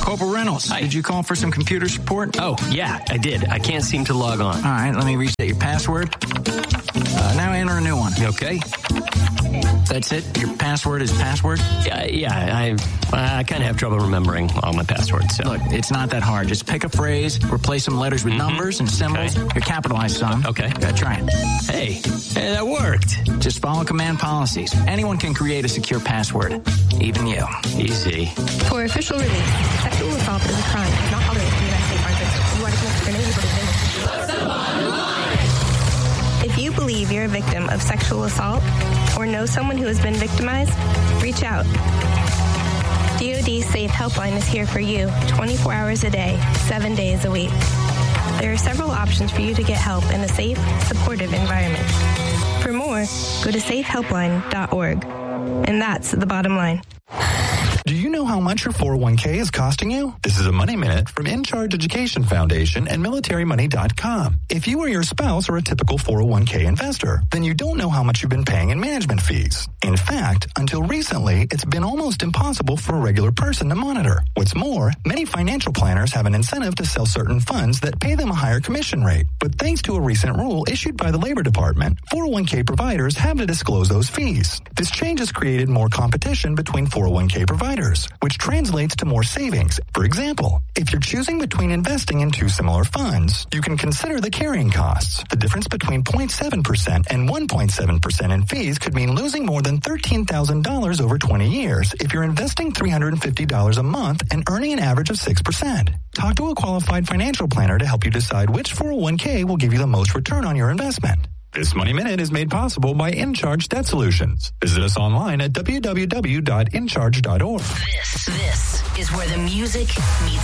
Corporal Reynolds, Hi. did you call for some computer support? Oh, yeah, I did. I can't seem to log on. All right, let me reset your password. Now enter a new one. Okay. That's it? Your password is password? I kind of have trouble remembering all my passwords. So. Look, it's not that hard. Just pick a phrase, replace some letters with numbers and symbols. Okay. Or capitalize some. Okay. Try it. Hey, that worked. Just follow command policies. Anyone can create a secure password. Even you. Easy. For official release, sexual assault is a crime. It's not tolerated in the United States Army. You are dismissed for any If you believe you're a victim of sexual assault or know someone who has been victimized, reach out. DoD Safe Helpline is here for you 24 hours a day, 7 days a week. There are several options for you to get help in a safe, supportive environment. For more, go to safehelpline.org. And that's the bottom line. Do you know how much your 401k is costing you? This is a Money Minute from In Charge Education Foundation and MilitaryMoney.com. If you or your spouse are a typical 401k investor, then you don't know how much you've been paying in management fees. In fact, until recently, it's been almost impossible for a regular person to monitor. What's more, many financial planners have an incentive to sell certain funds that pay them a higher commission rate. But thanks to a recent rule issued by the Labor Department, 401k providers have to disclose those fees. This change has created more competition between 401k providers, which translates to more savings. For example, if you're choosing between investing in two similar funds, you can consider the carrying costs. The difference between 0.7% and 1.7% in fees could mean losing more than $13,000 over 20 years if you're investing $350 a month and earning an average of 6%. Talk to a qualified financial planner to help you decide which 401k will give you the most return on your investment. This Money Minute is made possible by InCharge Debt Solutions. Visit us online at www.incharge.org. This is where the music meets